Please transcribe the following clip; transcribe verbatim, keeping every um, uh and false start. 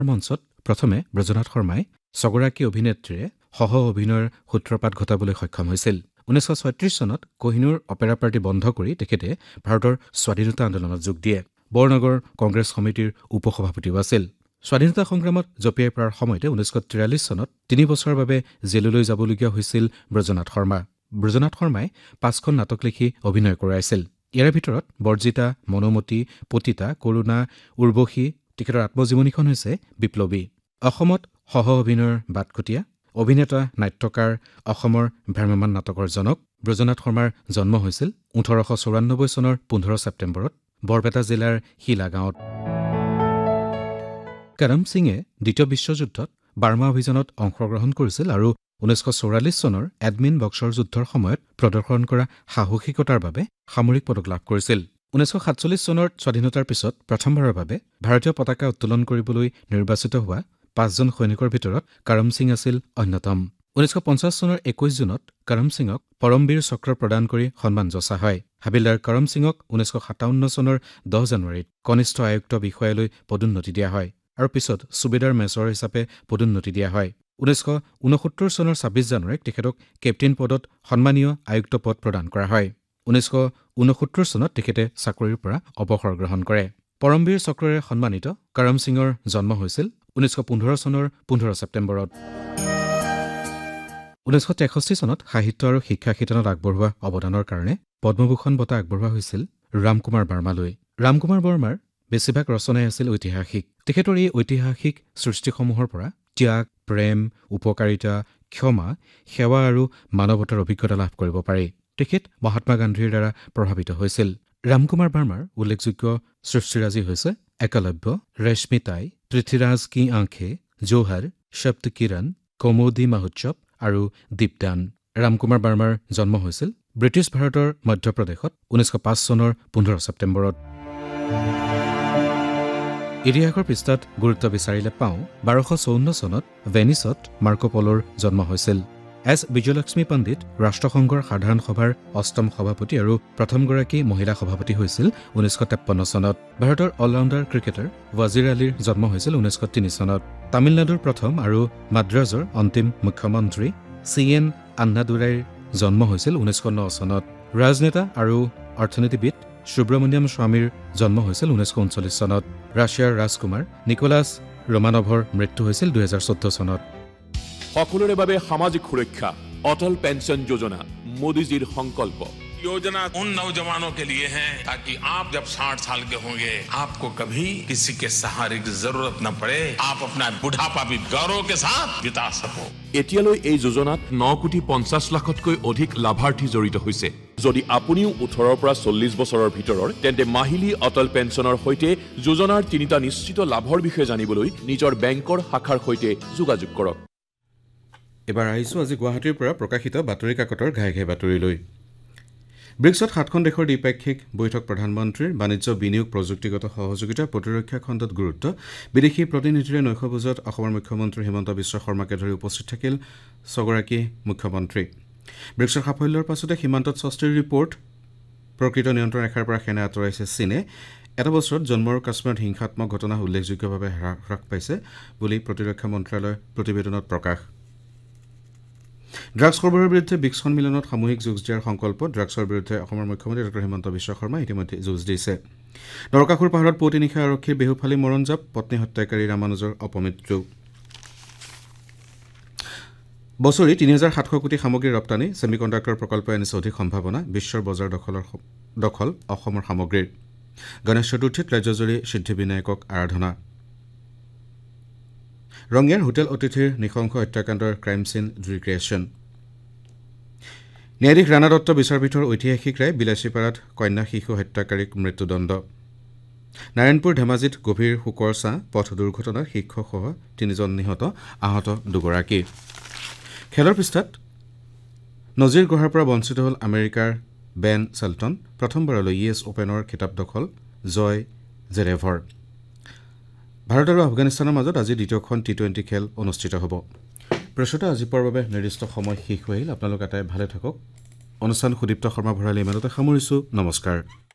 মঞ্চত প্ৰথমে ব্ৰজনাথ শৰ্মাই ছগৰাকী অভিনেত্ৰীয়ে সহ অভিনয়ৰ সূত্ৰপাত ঘটাবলৈ সক্ষম হৈছিল। ঊনৈছশ ছয়ত্ৰিশ চনত কোহিনুৰ অপেৰা পাৰ্টি বন্ধ কৰি তেখেতে ভাৰতৰ স্বাধীনতা আন্দোলনত যোগ দিয়ে। বৰনগৰ কংগ্ৰেছ সমিতিৰ উপসভাপতিও আছিল। স্বাধীনতা সংগ্ৰামত জঁপিয়াই পৰাৰ সময়তে ঊনৈছশ তিৰাল্লিছ চনত তিনি বছৰৰ বাবে জেললৈ যাবলগীয়া হৈছিল ব্ৰজনাথ শৰ্মা। ব্ৰজনাথ শৰ্মাই পাঁচখন নাটক লিখি অভিনয় কৰাইছিল। ইয়াৰে ভিতৰত বৰ্জিতা, মনোমতী, পতিতা, কৰুণা, উৰ্বশী। তেখেতৰ আত্মজীৱনীখন হৈছে বিপ্লৱী। অসমত সহ অভিনয়ৰ বাটকটীয়া অভিনেতা, নাট্যকাৰ, অসমৰ ভ্ৰাম্যমাণ নাটকৰ জনক ব্ৰজনাথ শৰ্মাৰ জন্ম হৈছিল ওঠৰশ চৌৰান্নব্বৈ চনৰ পোন্ধৰ ছেপ্টেম্বৰত বৰপেটা জিলাৰ শিলা গাঁৱত। কৰম সিঙে দ্বিতীয় বিশ্বযুদ্ধত বাৰ্মা অভিযানত অংশগ্ৰহণ কৰিছিল আৰু ঊনৈছশ চৌৰাল্লিছ চনৰ এডমিন বক্সৰ যুদ্ধৰ সময়ত প্ৰদৰ্শন কৰা সাহসিকতাৰ বাবে সামৰিক পদক লাভ কৰিছিল। ঊনৈছশ সাতচল্লিছ চনৰ স্বাধীনতাৰ পিছত প্ৰথমবাৰৰ বাবে ভাৰতীয় পতাকা উত্তোলন কৰিবলৈ নিৰ্বাচিত হোৱা পাঁচজন সৈনিকৰ ভিতৰত কৰম সিং আছিল অন্যতম। ঊনৈছশ পঞ্চাছ চনৰ একৈছ জুনত কৰম সিঙক পৰমবীৰ চক্ৰ প্ৰদান কৰি সন্মান যচা হয়। হাবিলদাৰ কৰম সিঙক ঊনৈছশ সাতাৱন্ন চনৰ দহ জানুৱাৰীত কনিষ্ঠ আয়ুক্ত বিষয়ালৈ পদোন্নতি দিয়া হয় আৰু পিছত ছুবেদাৰ মেজৰ হিচাপে পদোন্নতি দিয়া হয়। ঊনৈছশ ঊনসত্তৰ চনৰ ছাব্বিছ জানুৱাৰীত তেখেতক কেপ্টেইন পদত সন্মানীয় আয়ুক্ত পদ প্ৰদান কৰা হয়। ঊনৈছশ ঊনসত্তৰ চনত তেখেতে চাকৰিৰ পৰা অৱসৰ গ্ৰহণ কৰে। পৰমবীৰ চক্ৰৰে সন্মানিত কৰম সিঙৰ জন্ম হৈছিল ঊনৈছশ পোন্ধৰ চনৰ পোন্ধৰ ছেপ্টেম্বৰত। ঊনৈছশ তেষষ্ঠি চনত সাহিত্য আৰু শিক্ষা শিতানত আগবঢ়োৱা অৱদানৰ কাৰণে পদ্মভূষণ বঁটা আগবঢ়োৱা হৈছিল ৰামকুমাৰ বাৰ্মালৈ। ৰামকুমাৰ বৰ্মাৰ বেছিভাগ ৰচনাই আছিল ঐতিহাসিক। তেখেতৰ এই ঐতিহাসিক সৃষ্টিসমূহৰ পৰা ত্যাগ, প্ৰেম, উপকাৰিতা, ক্ষমা, সেৱা আৰু মানৱতাৰ অভিজ্ঞতা লাভ কৰিব পাৰি। তেখেত মহাত্মা গান্ধীৰ দ্বাৰা প্ৰভাৱিত হৈছিল। ৰামকুমাৰ বাৰ্মাৰ উল্লেখযোগ্য সৃষ্টিৰাজি হৈছে একলব্য, ৰেশ্মিতাই, পৃথ্বীৰাজ কি আঁখে, জৌহৰ, শব্দ কিৰণ, কৌমুদী মহোৎসৱ আৰু দীপদান। ৰামকুমাৰ বাৰ্মাৰ জন্ম হৈছিল ব্ৰিটিছ ভাৰতৰ মধ্যপ্ৰদেশত ঊনৈছশ পাঁচ চনৰ পোন্ধৰ ছেপ্টেম্বৰত। ইতিহাসৰ পৃষ্ঠাত গুৰুত্ব বিচাৰিলে পাওঁ বাৰশ চৌৱন্ন চনত ভেনিছত মাৰ্কো পলৰ জন্ম হৈছিল। এছ বিজয়লক্ষ্মী পণ্ডিত ৰাষ্ট্ৰসংঘৰ সাধাৰণ সভাৰ অষ্টম সভাপতি আৰু প্ৰথমগৰাকী মহিলা সভাপতি হৈছিল ঊনৈছশ তেপন্ন চনত। ভাৰতৰ অলৰাউণ্ডাৰ ক্ৰিকেটাৰ ৱাজিৰ আলীৰ জন্ম হৈছিল ঊনৈছশ তিনি চনত। তামিলনাডুৰ প্ৰথম আৰু মাদ্ৰাজৰ অন্তিম মুখ্যমন্ত্ৰী চি এন আন্নাদুৰাইৰ জন্ম হৈছিল ঊনৈছশ ন চনত। ৰাজনেতা আৰু অৰ্থনীতিবিদ সুব্ৰমণিয়াম স্বামীৰ জন্ম হৈছিল ঊনৈছশ ঊনচল্লিছ চনত। ৰাছিয়াৰ ৰাজকুমাৰ নিকোলাছ ৰোমানভৰ মৃত্যু হৈছিল দুহেজাৰ চৈধ্য চনত। সকলোৰে বাবে সামাজিক সুৰক্ষা অটল পেঞ্চন যোজনা মোদীজীৰ সংকল্প। योजना उन नौजवानों के लिए है ताकि आप जब साठ साल के होंगे आपको कभी किसी के सहारे की जरूरत न पड़े, आप अपना बुढ़ापा भी गौरव के साथ बिता सको। এতিয়ালৈ এই যোজনাত ন কোটি পঞ্চাছ লাখতকৈ অধিক লাভাৰ্থী জড়িত হৈছে। যদি আপুনিও ওঠৰৰ পৰা চল্লিছ বছৰৰ ভিতৰৰ তেন্তে মাহিলী অটল পেঞ্চনৰ সৈতে যোজনাৰ তিনিটা নিশ্চিত লাভৰ বিষয়ে জানিবলৈ নিজৰ বেংকৰ শাখাৰ সৈতে যোগাযোগ কৰক। এবাৰ আহিছোঁ আজি গুৱাহাটীৰ পৰা প্ৰকাশিত বাতৰি কাকতৰ ঘাই ঘাই বাতৰিলৈ। ব্ৰিক্সত সাতখন দেশৰ দ্বিপাক্ষিক বৈঠক প্ৰধানমন্ত্ৰীৰ বাণিজ্য, বিনিয়োগ, প্ৰযুক্তিগত সহযোগিতা, প্ৰতিৰক্ষা খণ্ডত গুৰুত্ব। বিদেশী প্ৰতিনিধিৰে নৈশ ভোজত অসমৰ মুখ্যমন্ত্ৰী হিমন্ত বিশ্ব শৰ্মাকে ধৰি উপস্থিত থাকিল ছগৰাকী মুখ্যমন্ত্ৰী। ব্ৰিক্সৰ সাফল্যৰ পাছতে সীমান্তত স্বস্তিৰ ৰিপৰ্ট। প্ৰকৃত নিয়ন্ত্ৰণ ৰেখাৰ পৰা সেনা আঁতৰাইছে চীনে। এটা বছৰত জম্মু আৰু কাশ্মীৰত হিংসাত্মক ঘটনা উল্লেখযোগ্যভাৱে হ্ৰাস পাইছে বুলি প্ৰতিৰক্ষা মন্ত্ৰালয়ৰ প্ৰতিবেদনত প্ৰকাশ। ড্ৰাগছ সৰবৰাহৰ বিৰুদ্ধে ব্ৰিক্স সন্মিলনত সামূহিক যুঁজ দিয়াৰ সংকল্প। ড্ৰাগছৰ বিৰুদ্ধে অসমৰ মুখ্যমন্ত্ৰী ডঃ হিমন্ত বিশ্ব শৰ্মাই ইতিমধ্যে যুঁজ দিছে। নৰকাসুৰ পাহাৰত পুৱতি নিশা আৰক্ষীৰ বেহুফালি মৰণজাপ, পত্নী হত্যাকাৰী ৰামানুজৰ অপমৃত্যু। বছৰি তিনি হাজাৰ সাতশ কোটি সামগ্ৰী ৰপ্তানি। ছেমিকণ্ডাক্টৰ প্ৰকল্পই আনিছে অধিক সম্ভাৱনা। বিশ্বৰ বজাৰ দখলৰ দখল অসমৰ সামগ্ৰীৰ। গণেশ চতুৰ্থীত ৰাজ্যজুৰি সিদ্ধিবিনায়কক আৰাধনা। ৰঙিয়াৰ হোটেল অতিথিৰ নৃশংস হত্যাকাণ্ডৰ ক্ৰাইম চিন ৰিক্ৰিয়েশ্যন। ন্যায়াধীশ ৰাণা দত্ত বিচাৰপীঠৰ ঐতিহাসিক ৰায়। বিলাসীপাৰাত কন্যা শিশু হত্যাকাৰীক মৃত্যুদণ্ড। নাৰায়ণপুৰ ধেমাজিত গভীৰ শোকৰ ছাঁ। পথ দুৰ্ঘটনাত শিক্ষকসহ তিনিজন নিহত, আহত দুগৰাকী। খেলৰ পৃষ্ঠাত নজিৰ গঢ়াৰ পৰা বঞ্চিত হ'ল আমেৰিকাৰ বেন চেল্টন। প্ৰথমবাৰলৈ ইউ এছ অপেনৰ খিতাপ দখল জয় জেৰেভৰ। ভাৰত আৰু আফগানিস্তানৰ মাজত আজি দ্বিতীয়খন টি টুৱেণ্টি খেল অনুষ্ঠিত হ'ব। প্ৰশ্নটো আজি পোৱাৰ বাবে নিৰ্দিষ্ট সময় শেষ হৈ আহিল। আপোনালোক এটাই ভালে থাকক। অনুষ্ঠান সুদীপ্ত শৰ্মা ভঁৰালী ইমানতে সামৰিছোঁ। নমস্কাৰ।